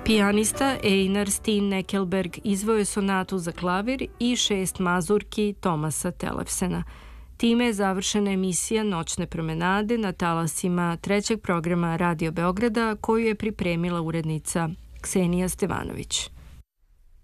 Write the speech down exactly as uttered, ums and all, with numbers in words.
Pijanista Einar Steen Neckelberg izveo je sonatu za klavir i šest mazurki Tomasa Telefsena. Time je završena emisija Noćne promenade na talasima trećeg programa Radio Beograda koju je pripremila urednica Ksenija Stevanović.